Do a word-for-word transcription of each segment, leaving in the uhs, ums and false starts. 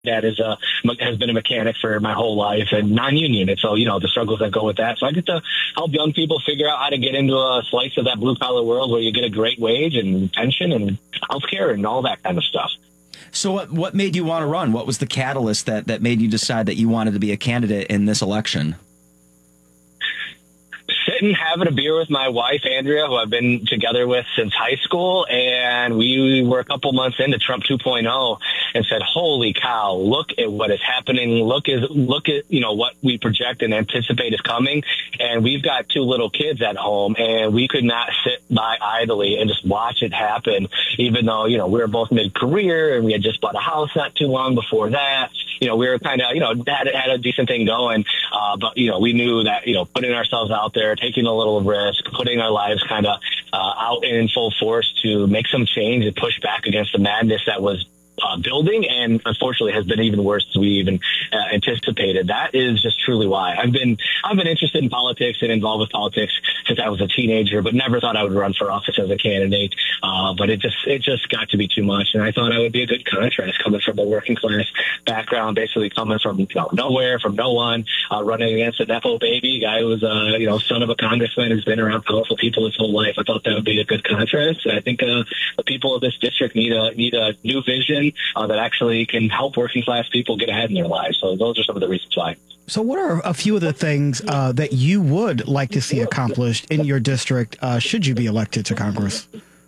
dad is a has been a mechanic for my whole life and non-union, and so you know the struggles that go with that. So I get to help young people figure out how to get into a slice of that blue collar world where you get a great wage and pension and healthcare and all that kind of stuff. So what what made you want to run? What was the catalyst that that made you decide that you wanted to be a candidate in this election? Sitting having a beer with my wife, Andrea, who I've been together with since high school. And we were a couple months into Trump two point oh and said, holy cow, look at what is happening. Look at, look at, you know, what we project and anticipate is coming. And we've got two little kids at home, and we could not sit by idly and just watch it happen, even though, you know, we were both mid-career and we had just bought a house not too long before that. You know, we were kind of, you know, had, had a decent thing going. Uh, but, you know, we knew that, you know, putting ourselves out there, taking a little risk, putting our lives kind of uh, out in full force to make some change and push back against the madness that was Uh, building, and unfortunately has been even worse than we even uh, anticipated. That is just truly why I've been I've been interested in politics and involved with politics since I was a teenager, but never thought I would run for office as a candidate. Uh, but it just it just got to be too much, and I thought I would be a good contrast coming from a working class background, basically coming from you know, nowhere, from no one, uh, running against a nepo baby guy who was uh, you know son of a congressman who's been around powerful people his whole life. I thought that would be a good contrast. And I think uh, the people of this district need a need a new vision. Uh, that actually can help working class people get ahead in their lives. So those are some of the reasons why. So what are a few of the things uh, that you would like to see accomplished in your district uh, should you be elected to Congress?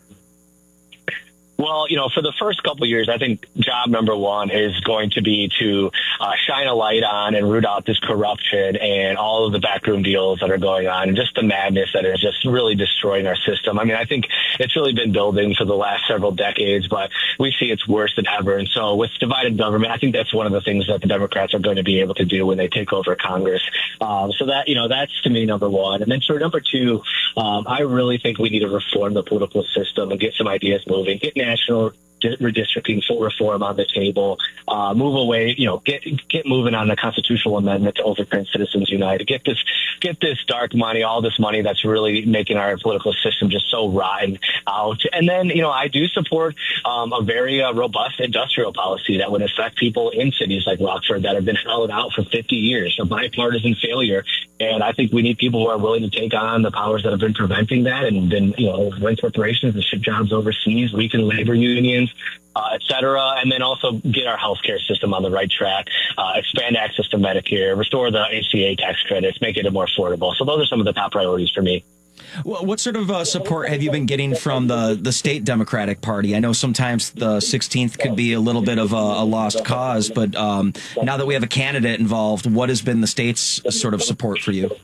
Well, you know, for the first couple of years, I think job number one is going to be to uh, shine a light on and root out this corruption and all of the backroom deals that are going on and just the madness that is just really destroying our system. I mean, I think it's really been building for the last several decades, but we see it's worse than ever. And so with divided government, I think that's one of the things that the Democrats are going to be able to do when they take over Congress. Um, so that, you know, that's to me number one. And then for number two, um, I really think we need to reform the political system and get some ideas moving, get national redistricting, full reform on the table, uh, move away, you know, get get moving on the constitutional amendment to overturn Citizens United, get this get this dark money, all this money that's really making our political system just so rotten out. And then, you know, I do support um, a very uh, robust industrial policy that would affect people in cities like Rockford that have been held out for fifty years, a bipartisan failure. And I think we need people who are willing to take on the powers that have been preventing that and been, you know, run corporations and ship jobs overseas, weaken labor unions, Uh, et cetera, and then also get our healthcare system on the right track, uh, expand access to Medicare, restore the A C A tax credits, make it more affordable. So those are some of the top priorities for me. Well, what sort of uh, support have you been getting from the, the state Democratic Party? I know sometimes the sixteenth could be a little bit of a, a lost cause, but um, now that we have a candidate involved, what has been the state's sort of support for you?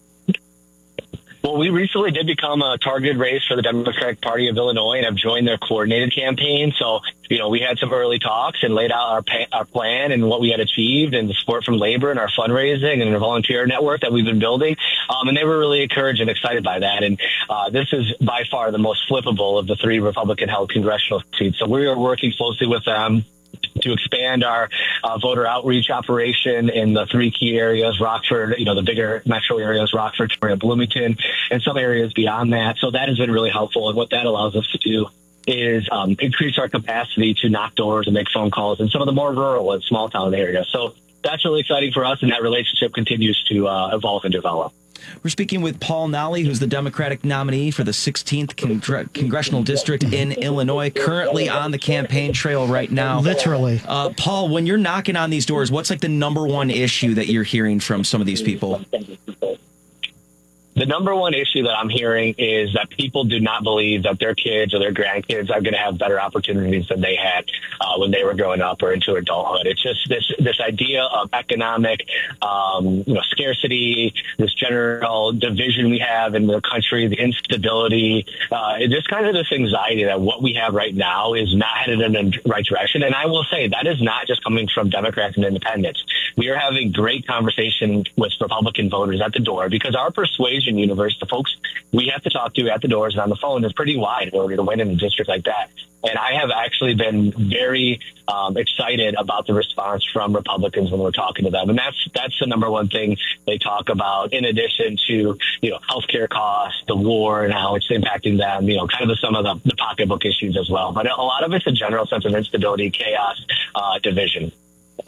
Well, we recently did become a targeted race for the Democratic Party of Illinois and have joined their coordinated campaign. So, you know, we had some early talks and laid out our pa- our plan and what we had achieved and the support from labor and our fundraising and the volunteer network that we've been building. Um, and they were really encouraged and excited by that. And uh, this is by far the most flippable of the three Republican-held congressional seats. So we are working closely with them to expand our uh, voter outreach operation in the three key areas, Rockford, you know, the bigger metro areas, Rockford, Victoria, Bloomington, and some areas beyond that. So that has been really helpful. And what that allows us to do is um, increase our capacity to knock doors and make phone calls in some of the more rural and small town areas. So that's really exciting for us, and that relationship continues to uh, evolve and develop. We're speaking with Paul Nally, who's the Democratic nominee for the sixteenth Congre- Congressional District in Illinois, currently on the campaign trail right now. Literally. Uh, Paul, when you're knocking on these doors, what's like the number one issue that you're hearing from some of these people? The number one issue that I'm hearing is that people do not believe that their kids or their grandkids are going to have better opportunities than they had uh, when they were growing up or into adulthood. It's just this this idea of economic, um, you know, scarcity, this general division we have in the country, the instability, uh, just kind of this anxiety that what we have right now is not headed in the right direction. And I will say that is not just coming from Democrats and independents. We are having great conversation with Republican voters at the door because our persuasion universe, the folks we have to talk to at the doors and on the phone, is pretty wide in order to win in a district like that. And I have actually been very um, excited about the response from Republicans when we're talking to them. And that's that's the number one thing they talk about, in addition to, you know, healthcare costs, the war and how it's impacting them, you know, kind of the, some of the, the pocketbook issues as well. But a lot of it's a general sense of instability, chaos, uh, division.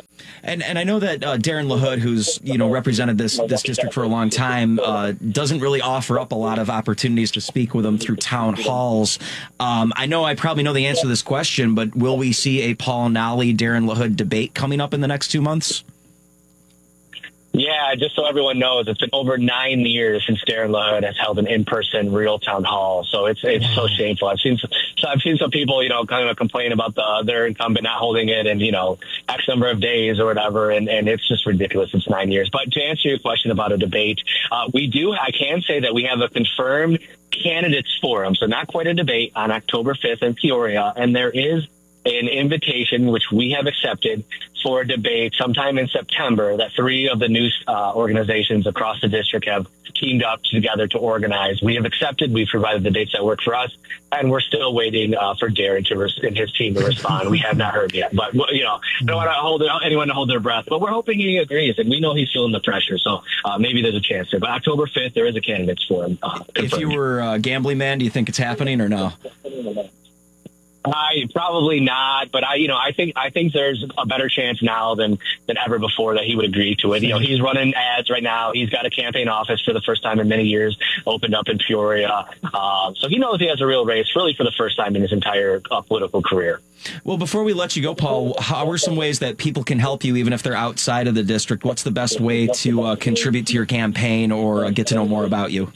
And and I know that uh, Darren LaHood, who's you know represented this this district for a long time, uh, doesn't really offer up a lot of opportunities to speak with him through town halls. Um, I know I probably know the answer to this question, but will we see a Paul Nally, Darren LaHood debate coming up in the next two months? Yeah, just so everyone knows, it's been over nine years since Darren LaHood has held an in-person real town hall. So it's it's so shameful. I've seen so I've seen some people, you know, kind of complain about the other incumbent not holding it, and you know, X number of days or whatever, and and it's just ridiculous. It's nine years. But to answer your question about a debate, uh, we do. I can say that we have a confirmed candidates forum, so not quite a debate, on October fifth in Peoria, and there is an invitation, which we have accepted, for a debate sometime in September that three of the news uh, organizations across the district have teamed up together to organize. We have accepted. We've provided the dates that work for us, and we're still waiting uh, for Darren to res- and his team to respond. We have not heard yet, but you know, I don't want to hold anyone to hold their breath. But we're hoping he agrees, and we know he's feeling the pressure. So uh, maybe there's a chance there. But October fifth, there is a candidates forum. Uh, if you were a gambling man, do you think it's happening or no? I probably not, but I, you know, I think I think there's a better chance now than than ever before that he would agree to it. You know, he's running ads right now. He's got a campaign office for the first time in many years, opened up in Peoria. Uh, so he knows he has a real race, really for the first time in his entire uh, political career. Well, before we let you go, Paul, how are some ways that people can help you, even if they're outside of the district? What's the best way to uh, contribute to your campaign or uh, get to know more about you?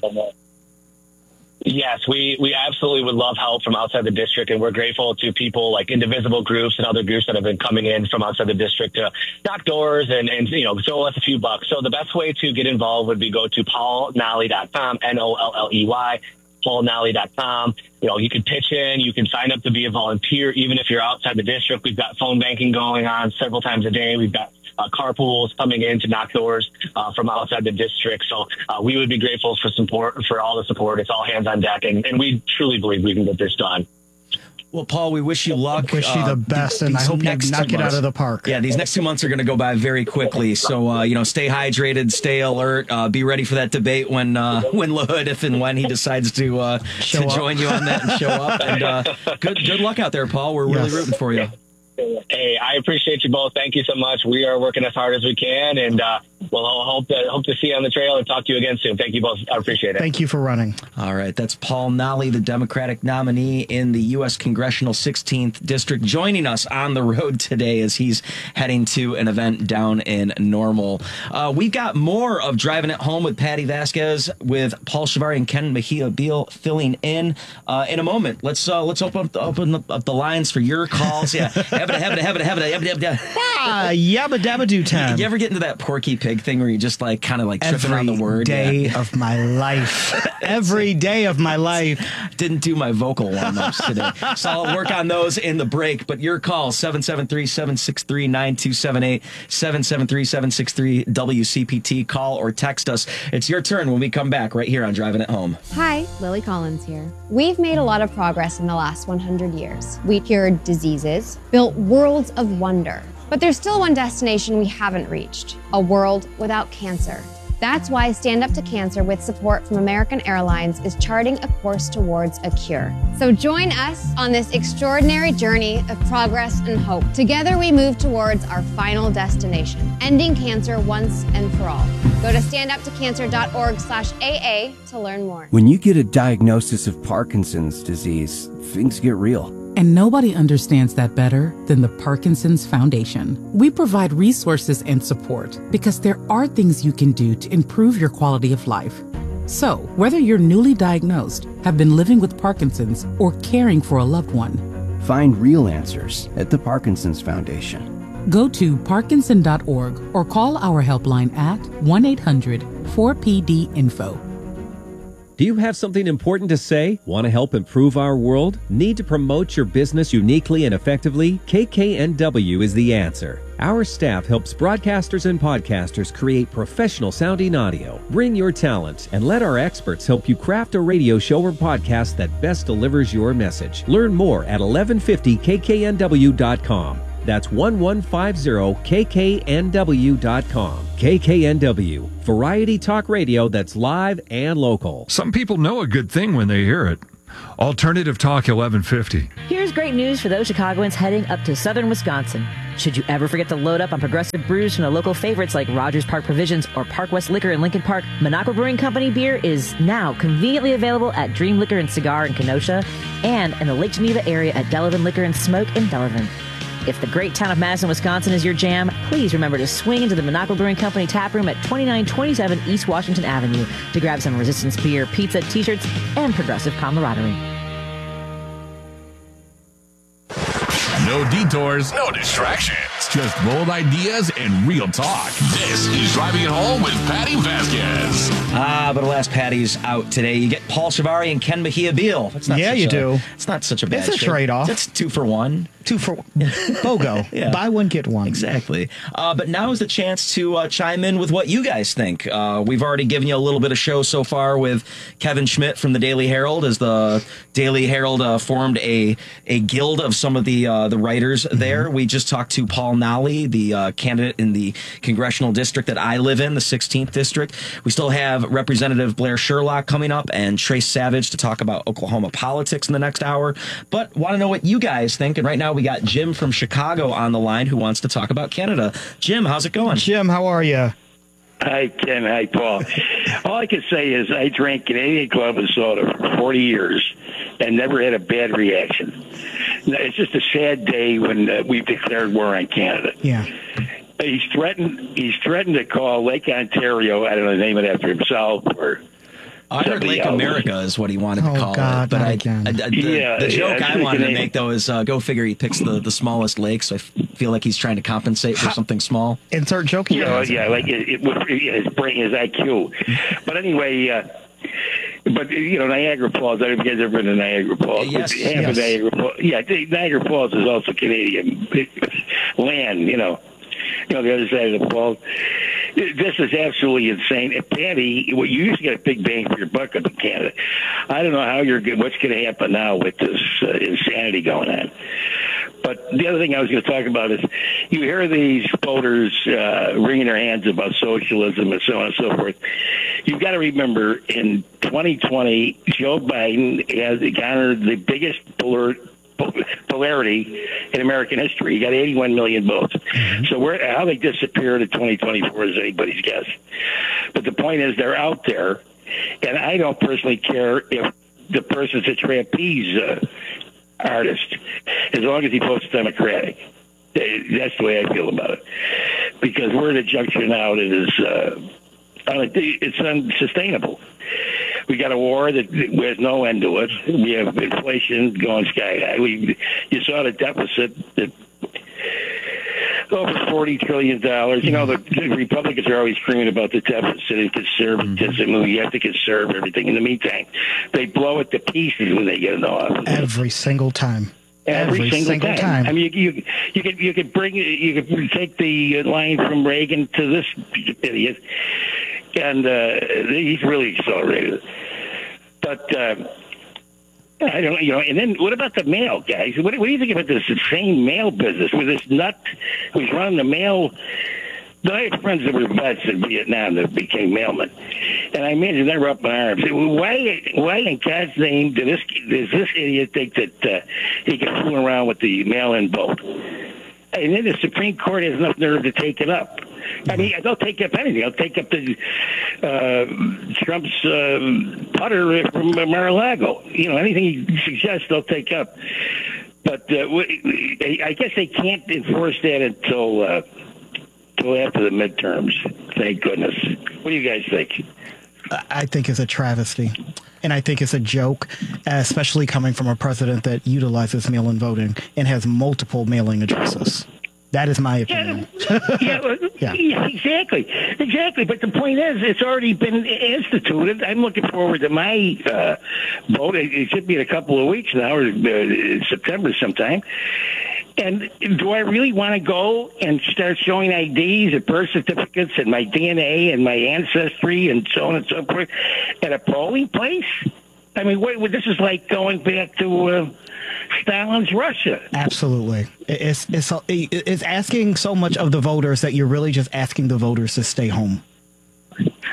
Yes, we, we absolutely would love help from outside the district, and we're grateful to people like Indivisible groups and other groups that have been coming in from outside the district to knock doors and, and you know, throw us a few bucks. So the best way to get involved would be go to paul nally dot com, N O L L E Y, paul nally dot com. You know, you can pitch in, you can sign up to be a volunteer, even if you're outside the district. We've got phone banking going on several times a day. We've got Uh, carpools coming in to knock doors uh, from outside the district. So uh, we would be grateful for support, for all the support. It's all hands on deck, and, and we truly believe we can get this done. Well, Paul, we wish you luck. Wish you the best, uh, and I hope you knock it out of the park. Yeah, these next two months are going to go by very quickly. So, uh, you know, stay hydrated, stay alert, uh, be ready for that debate when uh, when LaHood, if and when he decides to uh, to join you on that and show up. And uh, good good luck out there, Paul. We're really yes. rooting for you. Hey, I appreciate you both. Thank you so much. We are working as hard as we can, and uh, we'll hope to hope to see you on the trail and talk to you again soon. Thank you both. I appreciate it. Thank you for running. All right. That's Paul Nally, the Democratic nominee in the U S Congressional sixteenth District, joining us on the road today as he's heading to an event down in Normal. Uh, we've got more of Driving It Home with Patty Vasquez, with Paul Shivari and Ken Mejia Beal filling in uh, in a moment. Let's uh, let's open up, open up the lines for your calls. Yeah. Have it, have it, have it, have it, have it. Ah, yabba dabba do time. You ever get into that Porky Pig thing where you just like kind of like tripping Every on the word? Day yeah. of my life. Every day of my life. Didn't do my vocal warm-ups today. So I'll work on those in the break. But your call, seven seven three, seven six three, nine two seven eight, seven seven three, seven six three, W C P T. Call or text us. It's your turn when we come back right here on Driving It Home. Hi, Lily Collins here. We've made a lot of progress in the last one hundred years. We cured diseases, built worlds of wonder. But there's still one destination we haven't reached, a world without cancer. That's why Stand Up to Cancer, with support from American Airlines, is charting a course towards a cure. So join us on this extraordinary journey of progress and hope. Together we move towards our final destination, ending cancer once and for all. Go to stand up to cancer dot org slash A A to learn more. When you get a diagnosis of Parkinson's disease, things get real. And nobody understands that better than the Parkinson's Foundation. We provide resources and support because there are things you can do to improve your quality of life. So, whether you're newly diagnosed, have been living with Parkinson's, or caring for a loved one, find real answers at the Parkinson's Foundation. Go to parkinson dot org or call our helpline at one eight hundred four P D info. Do you have something important to say? Want to help improve our world? Need to promote your business uniquely and effectively? K K N W is the answer. Our staff helps broadcasters and podcasters create professional sounding audio. Bring your talent and let our experts help you craft a radio show or podcast that best delivers your message. Learn more at eleven fifty K K N W dot com. That's eleven fifty K K N W dot com. K K N W, variety talk radio that's live and local. Some people know a good thing when they hear it. Alternative Talk eleven fifty. Here's great news for those Chicagoans heading up to southern Wisconsin. Should you ever forget to load up on progressive brews from the local favorites like Rogers Park Provisions or Park West Liquor in Lincoln Park, Minocqua Brewing Company beer is now conveniently available at Dream Liquor and Cigar in Kenosha and in the Lake Geneva area at Delavan Liquor and Smoke in Delavan. If the great town of Madison, Wisconsin is your jam, please remember to swing into the Minocqua Brewing Company tap room at twenty-nine twenty-seven East Washington Avenue to grab some Resistance beer, pizza, t-shirts, and progressive camaraderie. No detours, no distractions. Just bold ideas and real talk. This is Driving It Home with Patty Vasquez. Ah, but alas, Patty's out today. You get Paul Shivari and Ken Mejia Beal. That's not yeah, such you a, do. It's not such a bad It's a shape. trade-off. It's two for one. Two for one. BOGO. Yeah. Buy one, get one. Exactly. Uh, but now is the chance to uh, chime in with what you guys think. Uh, we've already given you a little bit of show so far with Kevin Schmidt from the Daily Herald, as the Daily Herald uh, formed a a guild of some of the uh, the writers mm-hmm. there. We just talked to Paul Nally, the uh, candidate in the congressional district that I live in, the sixteenth district. We still have Representative Blair Sherlock coming up and Trace Savage to talk about Oklahoma politics in the next hour. But want to know what you guys think. And right now we got Jim from Chicago on the line who wants to talk about Canada. Jim, how's it going? Jim, how are you? Hi, Ken. Hi, Paul. All I can say is I drank Canadian Club and soda for forty years and never had a bad reaction. It's just a sad day when uh, we've declared war on Canada. Yeah. He's threatened. He's threatened to call Lake Ontario. I don't know, name it after himself or. I heard Lake else. America is what he wanted oh, to call God, it. But I, again. I, I, the, yeah, the joke yeah, I wanted to name. make, though, is uh, go figure he picks the, the smallest lake, so I f- feel like he's trying to compensate for something small. Insert joke. You know, yeah, like it, it, it, his brain, his I Q. But anyway, uh, but, you know, Niagara Falls, I don't know if you guys ever been to Niagara Falls. Yes, Half yes. of Niagara Falls. Yeah, Niagara Falls is also Canadian land, you know. You know, the other side of the falls. This is absolutely insane. And Patty, well, you used to get a big bang for your buck up in Canada. I don't know how you're. What's going to happen now with this uh, insanity going on? But the other thing I was going to talk about is you hear these voters uh, wringing their hands about socialism and so on and so forth. You've got to remember, in twenty twenty, Joe Biden has garnered the biggest polar. polarity in American history. He got eighty-one million votes. Mm-hmm. So where, how they disappeared in twenty twenty-four is anybody's guess. But the point is they're out there, and I don't personally care if the person's a trapeze uh, artist, as long as he votes Democratic. That's the way I feel about it. Because we're at a juncture now that is uh, it's unsustainable. We got a war that has no end to it. We have inflation going sky high. We, you saw the deficit that over forty trillion dollars. You know, the, the Republicans are always screaming about the deficit and conservatism. Mm-hmm. You have to conserve everything. In the meantime, they blow it to pieces when they get in office. Every single time. Every, Every single, single time. time. I mean, you, you you could you could bring you could take the line from Reagan to this idiot, and uh, he's really accelerated. But uh, I don't, you know. And then what about the mail, guys? What, what do you think about this insane mail business with this nut who's running the mail? I have friends that were vets in Vietnam that became mailmen, and I imagine they were up in arms. Why, why in God's name does this does this idiot think that uh, he can fool around with the mail-in vote? And then the Supreme Court has enough nerve to take it up. I mean, they'll take up anything. They'll take up the uh, Trump's uh, putter from Mar-a-Lago. You know, anything he suggests, they'll take up. But uh, I guess they can't enforce that until. Uh, Until after the midterms, thank goodness. What do you guys think? I think it's a travesty, and I think it's a joke, especially coming from a president that utilizes mail-in voting and has multiple mailing addresses. That is my opinion. Yeah, yeah, yeah. yeah, exactly, exactly. But the point is, it's already been instituted. I'm looking forward to my uh, vote. It should be in a couple of weeks now, or uh, September sometime. And do I really want to go and start showing I Ds and birth certificates and my D N A and my ancestry and so on and so forth at a polling place? I mean, what, this is like going back to uh, Stalin's Russia. Absolutely. It's, it's, it's asking so much of the voters that you're really just asking the voters to stay home. Exactly.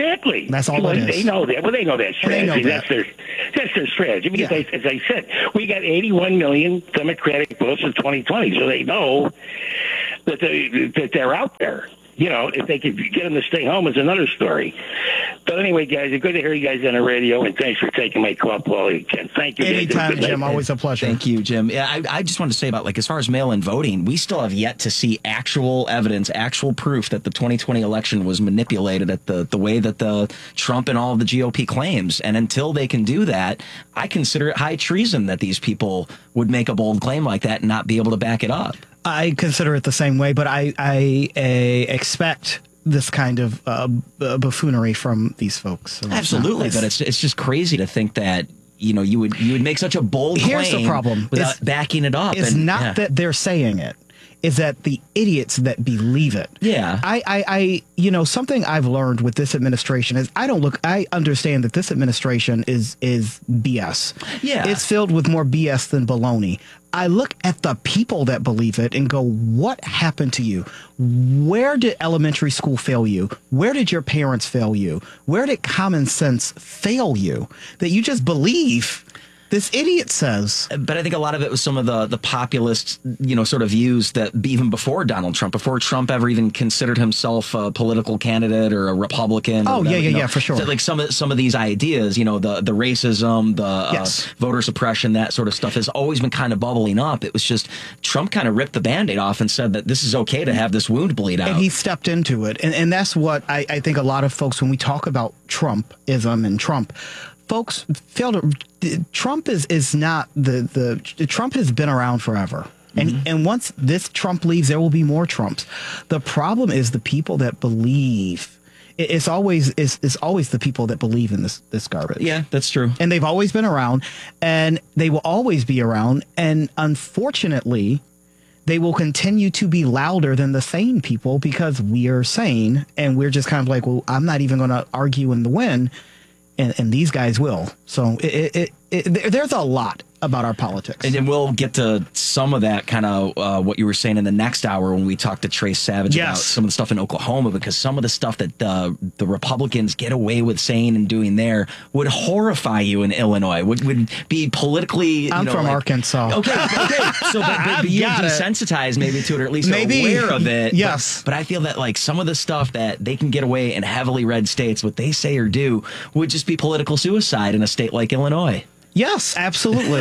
Exactly. That's all well, it is. They know that. Well, they know that strategy. They know that. That's their that's their strategy. Because, Yeah. I, as I said, we got eighty-one million Democratic votes in twenty twenty, so they know that they that they're out there. You know, if they could get them to stay home is another story. But anyway, guys, it's good to hear you guys on the radio, and thanks for taking my call, Paul. Again, thank you. Anytime, Good night. Jim. Always a pleasure. Thank you, Jim. Yeah, I, I just wanted to say about, like, as far as mail-in voting, we still have yet to see actual evidence, actual proof that the twenty twenty election was manipulated at the, the way that the Trump and all of the G O P claims. And until they can do that, I consider it high treason that these people would make a bold claim like that and not be able to back it up. I consider it the same way, but I, I uh, expect this kind of uh, buffoonery from these folks. So Absolutely, it's, but it's it's just crazy to think that, you know, you would you would make such a bold here's claim the problem without it's, backing it up. It's and, not yeah. that they're saying it. Is that the idiots that believe it? Yeah. I, I, I, you know, something I've learned with this administration is I don't look, I understand that this administration is, is B S. Yeah. It's filled with more B S than baloney. I look at the people that believe it and go, what happened to you? Where did elementary school fail you? Where did your parents fail you? Where did common sense fail you? That you just believe this idiot says. But I think a lot of it was some of the the populist, you know, sort of views that even before Donald Trump, before Trump ever even considered himself a political candidate or a Republican. Oh, or whatever, yeah, yeah, you know. yeah, for sure. So, like some of some of these ideas, you know, the the racism, the Yes. uh, voter suppression, that sort of stuff has always been kind of bubbling up. It was just Trump kind of ripped the Band-Aid off and said that this is okay to have this wound bleed out. And he stepped into it. And, and that's what I, I think a lot of folks, when we talk about Trumpism and Trump, folks fail to. Trump is is not the the Trump has been around forever. And Mm-hmm. and once this Trump leaves, there will be more Trumps. The problem is the people that believe. it- It's always it's, it's always the people that believe in this this garbage. Yeah, that's true. And they've always been around, and they will always be around. And unfortunately, they will continue to be louder than the sane people because we are sane, and we're just kind of like, well, I'm not even going to argue in the win. And, and these guys will. So it, it, it, it, there's a lot about our politics. And then we'll get to some of that kind of uh, what you were saying in the next hour when we talk to Trace Savage Yes. about some of the stuff in Oklahoma, because some of the stuff that uh, the Republicans get away with saying and doing there would horrify you in Illinois, would, would be politically. You I'm know, from like, Arkansas. Okay, okay. So, but, but, but you're got it. desensitized maybe to it, or at least Maybe. aware of it. Yes. But, but I feel that like some of the stuff that they can get away in heavily red states, what they say or do, would just be political suicide in a state like Illinois. Yes, absolutely.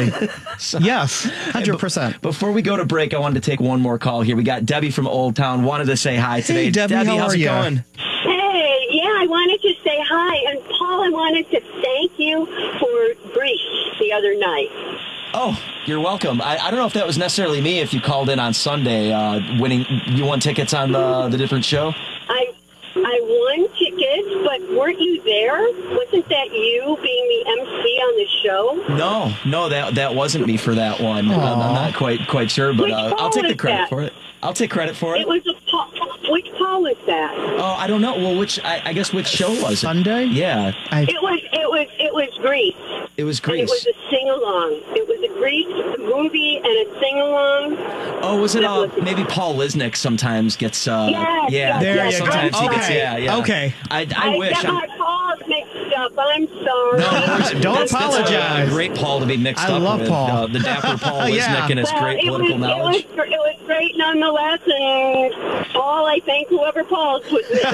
Yes, one hundred percent. Before we go to break, I wanted to take one more call here. We got Debbie from Old Town. Wanted to say hi today. Hey, Debbie, how how's are it ya? going? Hey, yeah, I wanted to say hi. And Paul, I wanted to thank you for Greece the other night. Oh, you're welcome. I, I don't know if that was necessarily me if you called in on Sunday, uh, winning. You won tickets on the, the different show? I I won tickets, but weren't you there? Wasn't that you being the M C on the show? No, no, that that wasn't me for that one. I'm, I'm not quite quite sure, but Which uh, Paul I'll take the was credit that? for it. I'll take credit for it. It was a Paul. Which Paul was that? Oh, I don't know. Well, which I, I guess which show was it? Sunday? Yeah, It was. It was. It was Greece. it was And it Greece. was a sing along. It was a Greece movie and a sing along. Oh, was it? Uh, maybe Paul Lisnick sometimes gets. Uh, Yes, yeah, yes, There yeah, you go. sometimes he gets. Okay, Yeah, yeah. okay. I, I, wish. got I'm, my Pauls mixed up. I'm sorry. No, no worries. Don't That's- that's a- apologize. a great Paul to be mixed I up love with. Paul. Uh, the dapper Paul Lisnick Yeah. and his Well, great it political was, knowledge. It was, it was great nonetheless, and Paul, I thank whoever Paul's was there.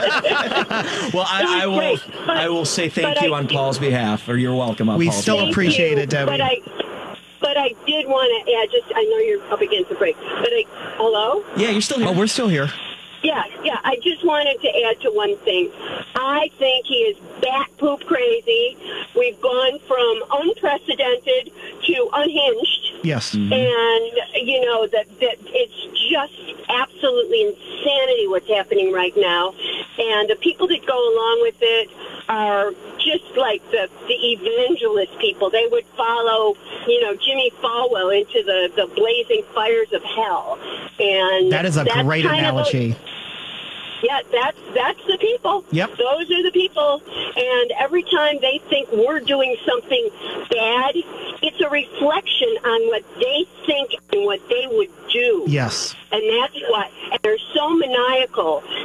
Well, I, I will. great, but- I will say thank but you I- on Paul's behalf, or you're welcome on We Paul's still behalf. Thank appreciate you, it, Debbie. But I, but I did want to add. Just I know you're up against the break, but I. Hello. Yeah, you're still here. Oh, we're still here. Yeah, yeah. I just wanted to add to one thing. I think he is bat poop crazy. We've gone from unprecedented to unhinged. Yes. Mm-hmm. And, you know, that, that it's just absolutely insanity what's happening right now. And the people that go along with it are just like the, the evangelist people. They would follow, you know, Jimmy Falwell into the, the blazing fires of hell. And That is a that's great kind of a- analogy. yeah, that's that's the people. Yep. Those are the people. And every time they think we're doing something bad, it's a reflection on what they think and what they would do. Yes. And that's what, and they're so maniacal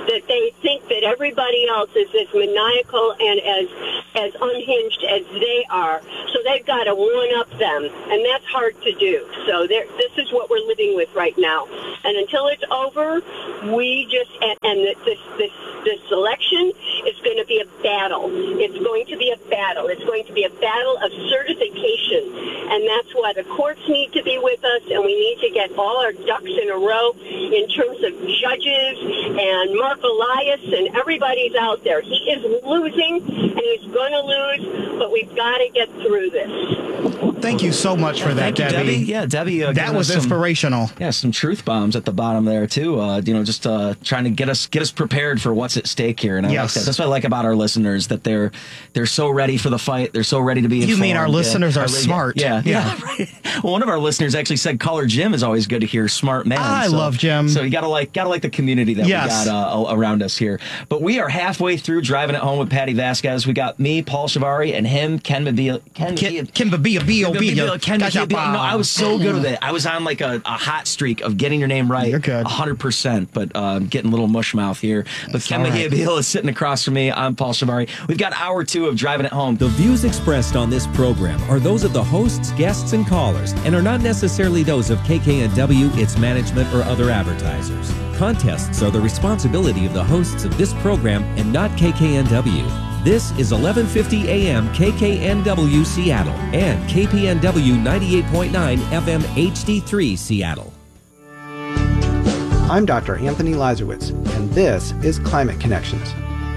that they think that everybody else is as maniacal and as as unhinged as they are. So they've got to one-up them, and that's hard to do. So there, this is what we're living with right now. And until it's over, we just, and, and this, this, this election is going to be a battle. It's going to be a battle. It's going to be a battle of certification. And that's why the courts need to be with us, and we need to get all our ducks in a row in terms of judges and Mark Elias, and everybody's out there. He is losing, and he's going to lose, but we've got to get through this. Thank you so much for that, Thank you, Debbie. Debbie. Yeah, Debbie. Uh, that giving was us some- inspirational. Yeah, some truth bombs at the bottom there too. Uh, you know, just uh, trying to get us get us prepared for what's at stake here. And I Yes. like that. That's what I like about our listeners, that they're they're so ready for the fight. They're so ready to be. You mean informed. our listeners Yeah. are Our- smart. Yeah, yeah. Yeah. Right. Well, one of our listeners actually said, "Caller Jim is always good to hear. Smart man." I So- love Jim. So you gotta like gotta like the community that Yes. we got uh, around us here. But we are halfway through Driving It Home with Patty Vasquez. We got me, Paul Shivari, and him, Ken Mabila. Ken Ken Ken Babia, B O B. Ken Mabila. No, I was so good with it. I was on like a, a hot streak of getting your name right. You're good. one hundred percent, but uh, I'm getting a little mush mouth here. But Ken all right. Mabila is sitting across from me. I'm Paul Shivari. We've got hour two of Driving It Home. The views expressed on this program are those of the hosts, guests, and callers, and are not necessarily those of K K N W, its management, or other advertisers. Contests are the responsibility of the hosts of this program and not K K N W. This is eleven fifty A M K K N W Seattle and K P N W ninety-eight point nine F M H D three Seattle. I'm Doctor Anthony Lazarowitz, and this is Climate Connections.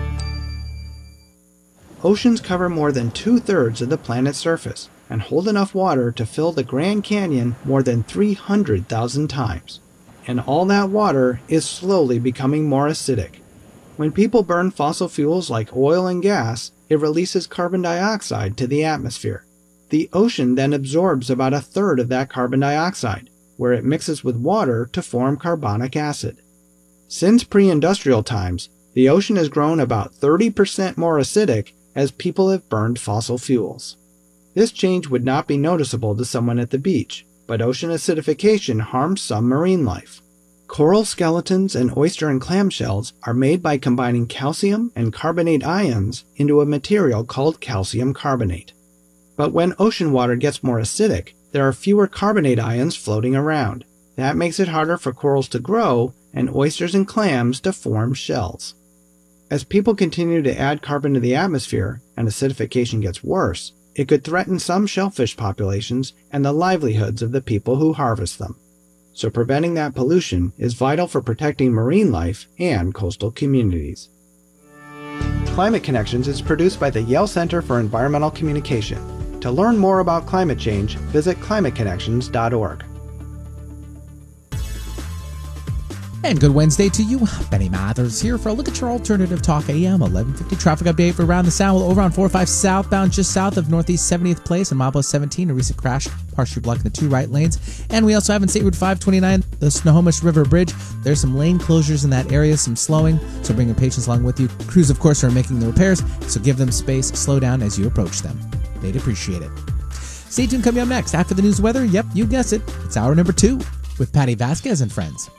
Oceans cover more than two-thirds of the planet's surface and hold enough water to fill the Grand Canyon more than three hundred thousand times. And all that water is slowly becoming more acidic. When people burn fossil fuels like oil and gas, it releases carbon dioxide to the atmosphere. The ocean then absorbs about a third of that carbon dioxide, where it mixes with water to form carbonic acid. Since pre-industrial times, the ocean has grown about thirty percent more acidic as people have burned fossil fuels. This change would not be noticeable to someone at the beach, but ocean acidification harms some marine life. Coral skeletons and oyster and clam shells are made by combining calcium and carbonate ions into a material called calcium carbonate. But when ocean water gets more acidic, there are fewer carbonate ions floating around. That makes it harder for corals to grow and oysters and clams to form shells. As people continue to add carbon to the atmosphere and acidification gets worse, it could threaten some shellfish populations and the livelihoods of the people who harvest them. So preventing that pollution is vital for protecting marine life and coastal communities. Climate Connections is produced by the Yale Center for Environmental Communication. To learn more about climate change, visit climate connections dot org. And good Wednesday to you. Benny Mathers here for a look at your alternative talk A M eleven fifty traffic update for around the Sound. Over on four oh five southbound, just south of Northeast seventieth Place and Mile seventeen, a recent crash partially blocking the two right lanes. And we also have in State Route five twenty-nine, the Snohomish River Bridge. There's some lane closures in that area, some slowing, so bring your patience along with you. Crews, of course, are making the repairs, so give them space, slow down as you approach them. They'd appreciate it. Stay tuned, coming up next after the news weather. Yep, you guessed it. It's hour number two with Patty Vasquez and friends.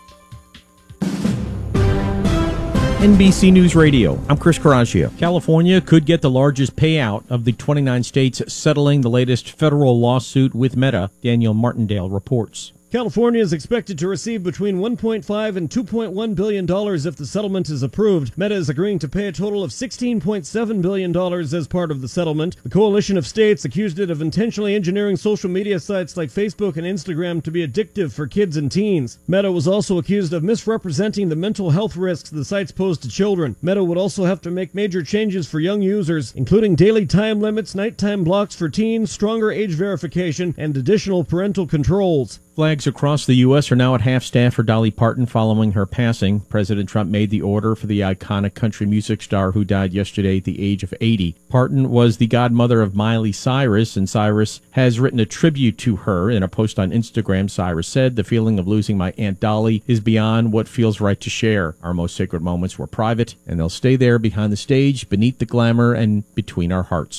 N B C News Radio, I'm Chris Caraccio. California could get the largest payout of the twenty-nine states settling the latest federal lawsuit with Meta, Daniel Martindale reports. California is expected to receive between one point five and two point one billion dollars if the settlement is approved. Meta is agreeing to pay a total of sixteen point seven billion dollars as part of the settlement. The coalition of states accused it of intentionally engineering social media sites like Facebook and Instagram to be addictive for kids and teens. Meta was also accused of misrepresenting the mental health risks the sites pose to children. Meta would also have to make major changes for young users, including daily time limits, nighttime blocks for teens, stronger age verification, and additional parental controls. Flags across the U S are now at half-staff for Dolly Parton following her passing. President Trump made the order for the iconic country music star who died yesterday at the age of eighty. Parton was the godmother of Miley Cyrus, and Cyrus has written a tribute to her. In a post on Instagram, Cyrus said, "The feeling of losing my Aunt Dolly is beyond what feels right to share. Our most sacred moments were private, and they'll stay there behind the stage, beneath the glamour, and between our hearts."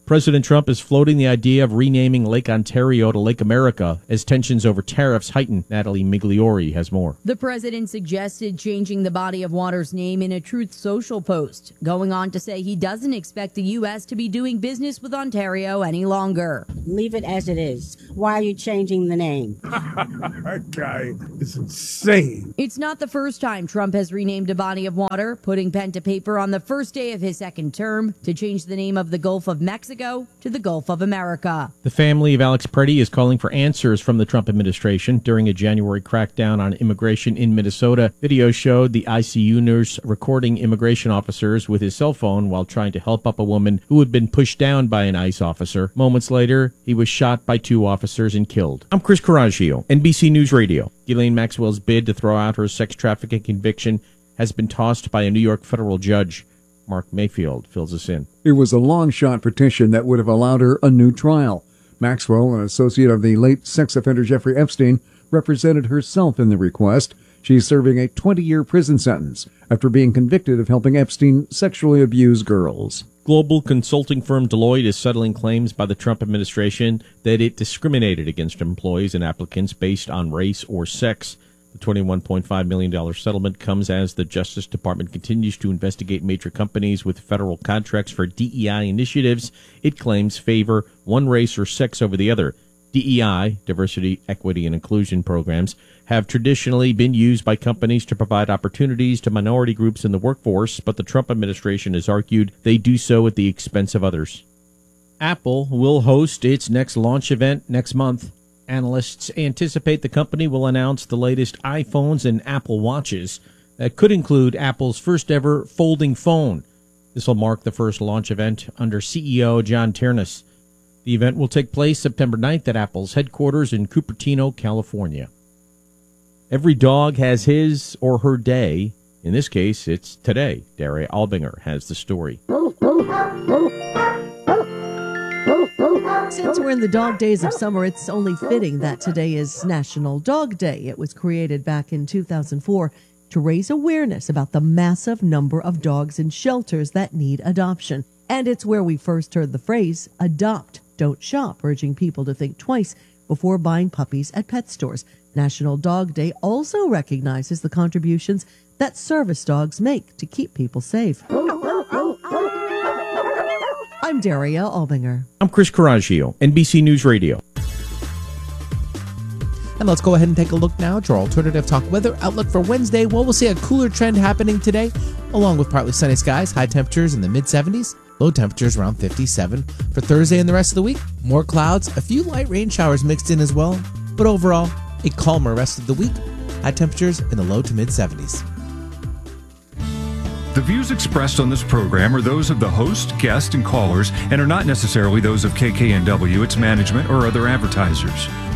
President Trump is floating the idea of renaming Lake Ontario to Lake America as tensions over tariffs heighten. Natalie Migliori has more. The president suggested changing the body of water's name in a Truth Social post, going on to say he doesn't expect the U S to be doing business with Ontario any longer. Leave it as it is. Why are you changing the name? That guy is insane. It's not the first time Trump has renamed a body of water, putting pen to paper on the first day of his second term to change the name of the Gulf of Mexico to the Gulf of America. The family of Alex Preddy is calling for answers from the Trump administration during a January crackdown on immigration in Minnesota. Video showed the I C U nurse recording immigration officers with his cell phone while trying to help up a woman who had been pushed down by an ICE officer. Moments later, he was shot by two officers and killed. I'm Chris Coraggio, N B C News Radio. Ghislaine Maxwell's bid to throw out her sex trafficking conviction has been tossed by a New York federal judge. Mark Mayfield fills us in. It was a long-shot petition that would have allowed her a new trial. Maxwell, an associate of the late sex offender Jeffrey Epstein, represented herself in the request. She's serving a twenty-year prison sentence after being convicted of helping Epstein sexually abuse girls. Global consulting firm Deloitte is settling claims by the Trump administration that it discriminated against employees and applicants based on race or sex. The twenty-one point five million dollars settlement comes as the Justice Department continues to investigate major companies with federal contracts for D E I initiatives it claims favor one race or sex over the other. D E I, diversity, equity, and inclusion programs, have traditionally been used by companies to provide opportunities to minority groups in the workforce, but the Trump administration has argued they do so at the expense of others. Apple will host its next launch event next month. Analysts anticipate the company will announce the latest iPhones and Apple Watches that could include Apple's first ever folding phone. This will mark the first launch event under C E O John Ternus. The event will take place September ninth at Apple's headquarters in Cupertino, California. Every dog has his or her day. In this case, it's today. Daria Albinger has the story. Since we're in the dog days of summer, it's only fitting that today is National Dog Day. It was created back in two thousand four to raise awareness about the massive number of dogs in shelters that need adoption. And it's where we first heard the phrase, adopt, don't shop, urging people to think twice before buying puppies at pet stores. National Dog Day also recognizes the contributions that service dogs make to keep people safe. I'm Daria Albinger. I'm Chris Coraggio, N B C News Radio. And let's go ahead and take a look now at our alternative talk weather outlook for Wednesday. Well, we'll see a cooler trend happening today, along with partly sunny skies, high temperatures in the mid seventies, low temperatures around fifty-seven. For Thursday and the rest of the week, more clouds, a few light rain showers mixed in as well, but overall, a calmer rest of the week, high temperatures in the low to mid seventies. The views expressed on this program are those of the host, guest, and callers, and are not necessarily those of K K N W, its management, or other advertisers.